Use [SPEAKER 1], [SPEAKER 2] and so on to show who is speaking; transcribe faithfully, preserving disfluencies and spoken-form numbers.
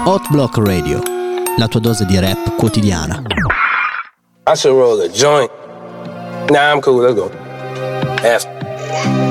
[SPEAKER 1] Hot Block Radio, la tua dose di rap quotidiana.
[SPEAKER 2] I should roll a joint. Nah, I'm cool, let's go. Ask.